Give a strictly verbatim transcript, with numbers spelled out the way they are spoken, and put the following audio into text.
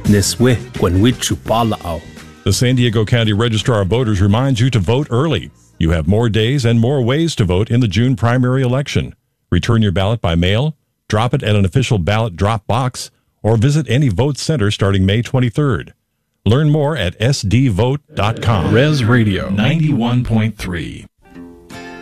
Neswe Kwanwichu Palao. The San Diego County Registrar of Voters reminds you to vote early. You have more days and more ways to vote in the June primary election. Return your ballot by mail, drop it at an official ballot drop box, or visit any vote center starting May twenty-third. Learn more at s d vote dot com. Res Radio ninety-one point three.